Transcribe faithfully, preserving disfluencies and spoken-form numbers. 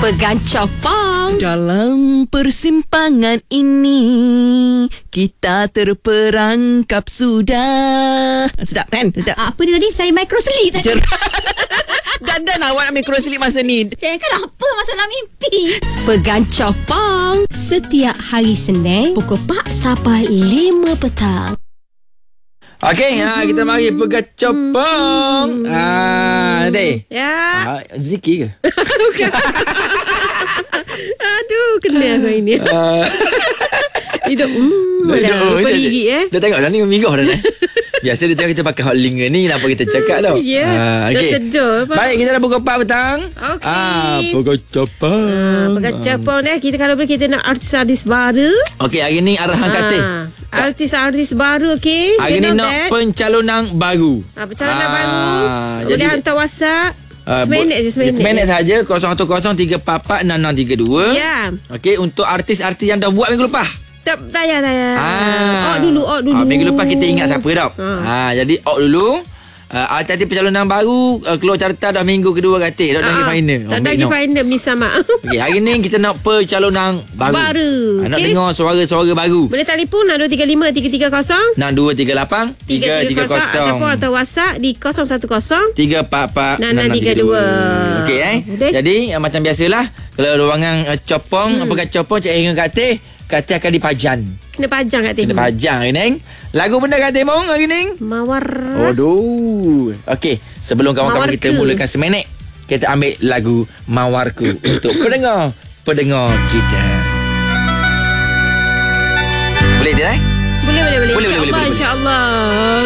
Pegang copong. Dalam persimpangan ini kita terperangkap sudah. Sedap kan? Sedap. Apa dia tadi? Saya microslip tadi. Dandan awak ambil microslip masa ni. Saya kan apa masalah mimpi. Pegang copong. Setiap hari Senin pukul empat sampai lima petang. Okey, ha, kita mari pegang copong. Ah, nanti. Ya. Ah, zikir ke? Aduh, kena aku ini. Ah. Hidup hmm, dah lupa gigi eh. Dah tengok dah ni minggu dah ni. Biasa dia tengok kita pakai hot link ni, kenapa kita cakap tau. Ya, ah, okay. dah sedar apa. Baik, kita dah pukul empat petang. Okey. Ah, pegang copong. Ah, pegang copong dah. Kita kalau boleh kita nak artis-artis baru. Okey, hari ni arahan katil. Ah, artis-artis baru, okey. Hari ni nak that. pencalonan baru. Ah, pencalonan Ah, baru. jadi- Boleh hantar WhatsApp. Uh, seminit je, seminit. Seminit sahaja. kosong satu kosong tiga empat empat enam enam tiga dua. Ya. Okey, untuk artis-artis yang dah buat minggu lepas. Tak, tak payah, tak payah. Ah. Ok dulu, ok dulu. Ah, minggu lepas kita ingat siapa tau. Ah. Ah, jadi ok dulu. Uh, artis pencalonan baru uh, keluar carta dah minggu kedua katil. Dah lagi Ah, final. Tak Oh, ada lagi no. final, minta maaf. Okey, hari ni kita nak pencalonan baru. Baru. Ah, nak Okey. dengar suara-suara baru. Boleh telefon enam dua tiga lima tiga tiga kosong enam dua tiga lapan tiga tiga kosong ataupun atau WhatsApp di kosong satu kosong. tiga empat empat enam enam tiga dua. Okey eh. Boleh. Jadi uh, macam biasalah kalau ruangan uh, copong hmm. apa kat copong cik Ingat katil, katil akan dipajan. Kena pajang kat Kena tembok. pajang hari ni. Lagu benda kat Timong hari ni. Mawar. Aduh. Okey, sebelum kawan-kawan Mawarku. kita mulakan seminit, kita ambil lagu Mawarku untuk pendengar pendengar kita. Boleh dia eh? Boleh, boleh, boleh. Boleh, boleh, boleh, InsyaAllah, boleh, boleh. InsyaAllah.